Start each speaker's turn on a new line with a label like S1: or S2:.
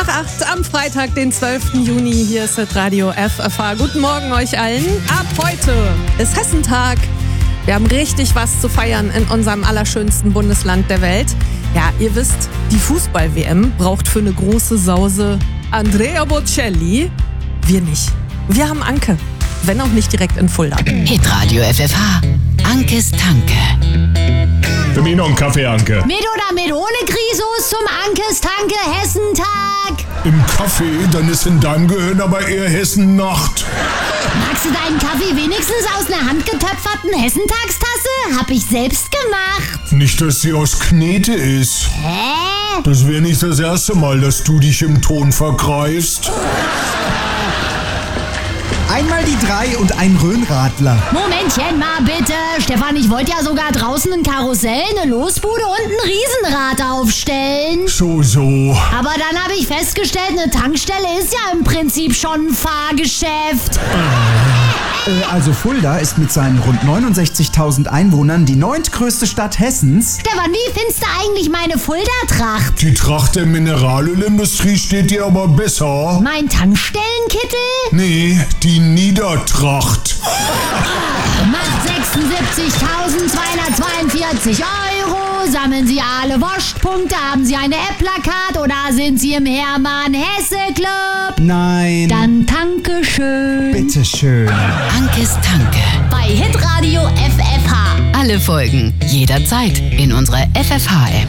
S1: nach 8 am Freitag, den 12. Juni. Hier ist das Radio FFH. Guten Morgen euch allen. Ab heute ist Hessentag. Wir haben richtig was zu feiern in unserem allerschönsten Bundesland der Welt. Ja, ihr wisst, die Fußball-WM braucht für eine große Sause Andrea Bocelli. Wir nicht. Wir haben Anke. Wenn auch nicht direkt in Fulda.
S2: Hitradio FFH. Ankes Tanke.
S3: Für mich noch einen Kaffee, Anke.
S4: Mit oder mit ohne Grisus zum Ankes Tanke Hessentag.
S3: Im Kaffee? Dann ist in deinem Gehirn aber eher Hessennacht.
S4: Magst du deinen Kaffee wenigstens aus einer handgetöpferten Hessentagstasse? Hab ich selbst gemacht.
S3: Nicht, dass sie aus Knete ist.
S4: Hä?
S3: Das wäre nicht das erste Mal, dass du dich im Ton vergreifst.
S5: Einmal die 3 und ein Rhönradler.
S4: Momentchen mal bitte. Stefan, ich wollte ja sogar draußen ein Karussell, eine Losbude und ein Riesenrad aufstellen.
S3: So.
S4: Aber dann habe ich festgestellt, eine Tankstelle ist ja im Prinzip schon ein Fahrgeschäft.
S5: Also Fulda ist mit seinen rund 69.000 Einwohnern die 9. Stadt Hessens.
S4: Stefan, wie findest du eigentlich meine Fulda-Tracht?
S3: Die Tracht der Mineralölindustrie steht dir aber besser.
S4: Mein Tankstellenkittel?
S3: Nee, die Niedertracht.
S4: Macht 76.242 €. Sammeln Sie alle Wurstpunkte? Haben Sie eine App-Plakat oder sind Sie im Hermann-Hesse-Club?
S5: Nein.
S4: Dann danke schön.
S5: Bitteschön.
S2: Ankes Tanke.
S4: Bei Hitradio FFH.
S2: Alle Folgen jederzeit in unserer FFH-App.